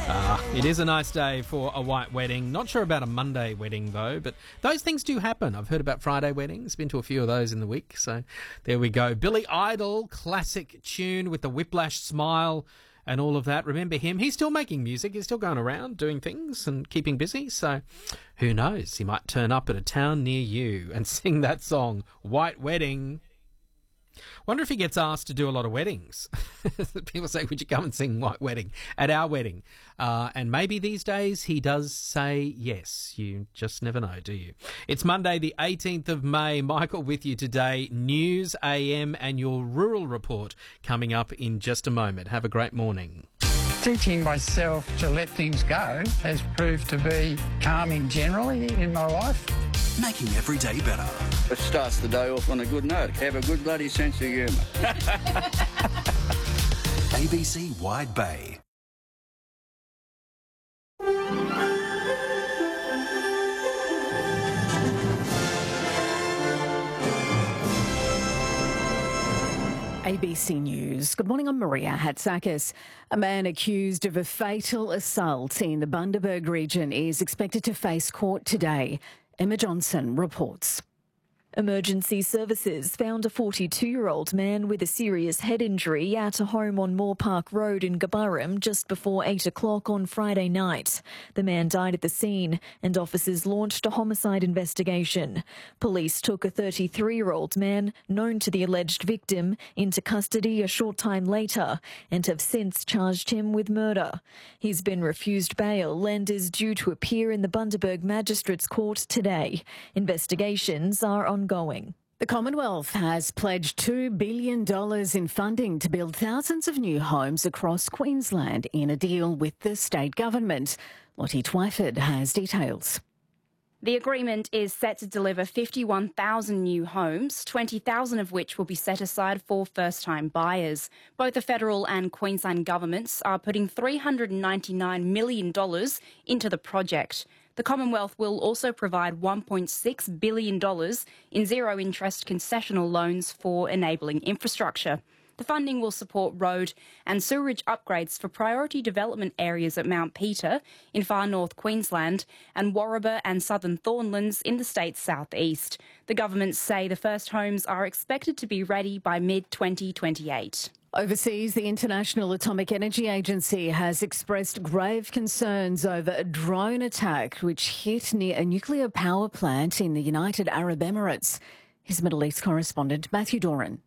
It is a nice day for a white wedding. Not sure about a Monday wedding, though, but those things do happen. I've heard about Friday weddings, been to a few of those in the week, so there we go. Billy Idol, classic tune with the whiplash smile and all of that. Remember him? He's still making music. He's still going around doing things and keeping busy, so who knows? He might turn up at a town near you and sing that song, White Wedding. Wonder if he gets asked to do a lot of weddings. People say, would you come and sing White Wedding at our wedding? And maybe these days he does say yes. You just never know, do you? It's Monday the 18th of May. Michael with you today. News AM and your rural report coming up in just a moment. Have a great morning. Teaching myself to let things go has proved to be calming generally in my life. Making every day better. It starts the day off on a good note. Have a good bloody sense of humour. ABC Wide Bay. ABC News. Good morning, I'm Maria Hatzakis. A man accused of a fatal assault in the Bundaberg region is expected to face court today. Emma Johnson reports. Emergency services found a 42-year-old man with a serious head injury at a home on Moore Park Road in Gabarram just before 8 o'clock on Friday night. The man died at the scene and officers launched a homicide investigation. Police took a 33-year-old man, known to the alleged victim, into custody a short time later and have since charged him with murder. He's been refused bail and is due to appear in the Bundaberg Magistrates Court today. Investigations are ongoing. The Commonwealth has pledged $2 billion in funding to build thousands of new homes across Queensland in a deal with the state government. Lottie Twyford has details. The agreement is set to deliver 51,000 new homes, 20,000 of which will be set aside for first-time buyers. Both the federal and Queensland governments are putting $399 million into the project. The Commonwealth will also provide $1.6 billion in zero-interest concessional loans for enabling infrastructure. The funding will support road and sewerage upgrades for priority development areas at Mount Peter in far north Queensland and Warraba and southern Thornlands in the state's southeast. The governments say the first homes are expected to be ready by mid-2028. Overseas, the International Atomic Energy Agency has expressed grave concerns over a drone attack which hit near a nuclear power plant in the United Arab Emirates. His Middle East correspondent, Matthew Doran.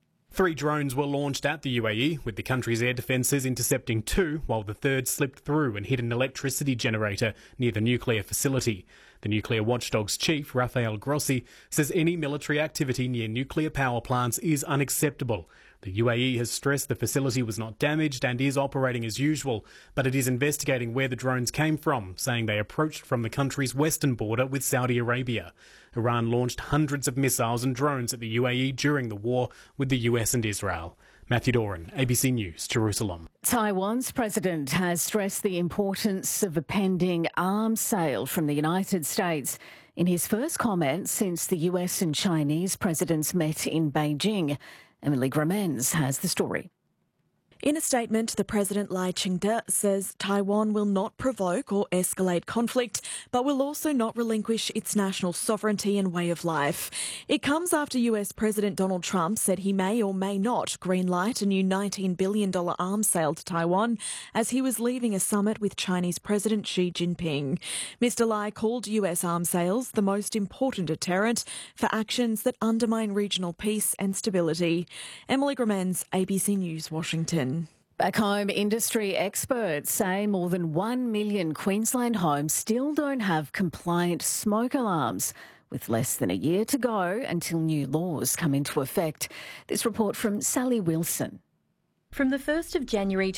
3 drones were launched at the UAE, with the country's air defences intercepting 2, while the third slipped through and hit an electricity generator near the nuclear facility. The nuclear watchdog's chief, Rafael Grossi, says any military activity near nuclear power plants is unacceptable. The UAE has stressed the facility was not damaged and is operating as usual, but it is investigating where the drones came from, saying they approached from the country's western border with Saudi Arabia. Iran launched hundreds of missiles and drones at the UAE during the war with the US and Israel. Matthew Doran, ABC News, Jerusalem. Taiwan's president has stressed the importance of a pending arms sale from the United States in his first comment since the US and Chinese presidents met in Beijing. Emily Gramenz has the story. In a statement, the President Lai Ching-te says Taiwan will not provoke or escalate conflict, but will also not relinquish its national sovereignty and way of life. It comes after US President Donald Trump said he may or may not greenlight a new $19 billion arms sale to Taiwan as he was leaving a summit with Chinese President Xi Jinping. Mr. Lai called US arms sales the most important deterrent for actions that undermine regional peace and stability. Emily Gramenz, ABC News, Washington. Back home, industry experts say more than 1 million Queensland homes still don't have compliant smoke alarms, with less than a year to go until new laws come into effect. This report from Sally Wilson. From the 1st of January